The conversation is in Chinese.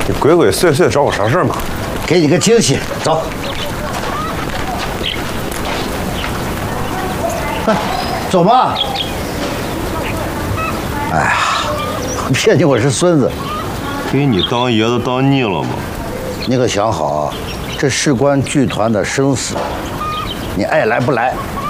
你鬼鬼祟祟找我啥事儿嘛？ 给你个惊喜，走。走吧。哎呀，骗你我是孙子。 给你当爷子当腻了吗？ 你可想好啊，这事关剧团的生死，你爱来不来